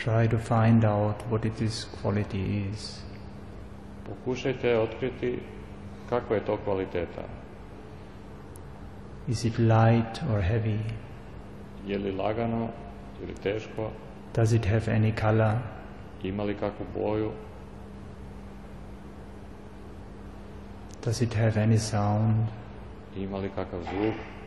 Try to find out what this quality is. Pokušajte otkriti kakva je to kvaliteta. Is it light or heavy? Je li lagano ili teško? Does it have any color? Ima li kakvu boju? Does it have any sound? Ima li kakav zvuk?